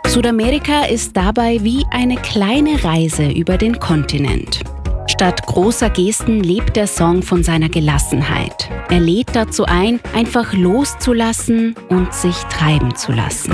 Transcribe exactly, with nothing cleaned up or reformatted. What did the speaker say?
Südamerika ist dabei wie eine kleine Reise über den Kontinent. Statt großer Gesten lebt der Song von seiner Gelassenheit. Er lädt dazu ein, einfach loszulassen und sich treiben zu lassen.